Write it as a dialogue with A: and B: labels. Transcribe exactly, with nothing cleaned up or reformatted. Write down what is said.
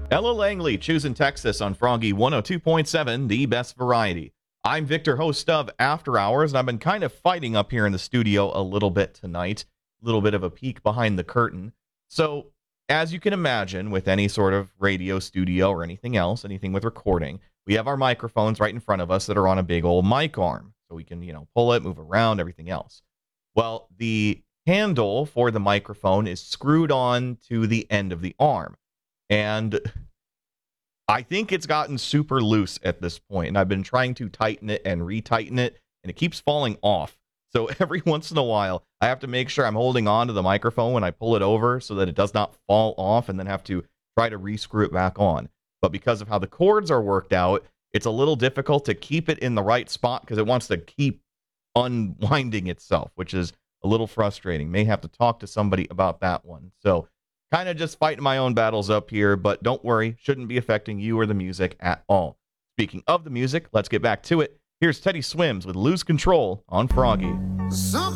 A: Ella Langley, choosing Texas on Froggy one oh two point seven, the best variety. I'm Victor, host of After Hours, and I've been kind of fighting up here in the studio a little bit tonight. A little bit of a peek behind the curtain. So, as you can imagine, with any sort of radio studio or anything else, anything with recording, we have our microphones right in front of us that are on a big old mic arm. So we can, you know, pull it, move around, everything else. Well, the handle for the microphone is screwed on to the end of the arm. And I think it's gotten super loose at this point, and I've been trying to tighten it and retighten it, and it keeps falling off. So every once in a while, I have to make sure I'm holding on to the microphone when I pull it over so that it does not fall off, and then have to try to re-screw it back on. But because of how the cords are worked out, it's a little difficult to keep it in the right spot because it wants to keep unwinding itself, which is a little frustrating. May have to talk to somebody about that one. So kind of just fighting my own battles up here, but don't worry, shouldn't be affecting you or the music at all. Speaking of the music, let's get back to it. Here's Teddy Swims with Lose Control on Froggy.
B: Some